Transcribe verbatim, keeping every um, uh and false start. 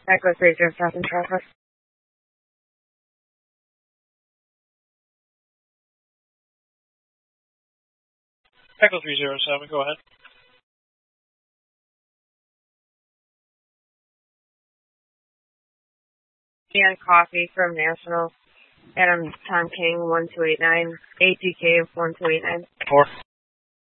Echo three zero seven traffic. Echo three zero seven, go ahead. Dan Coffee from National. Adam Tom King one two eight nine. A T K one two eight nine. Four.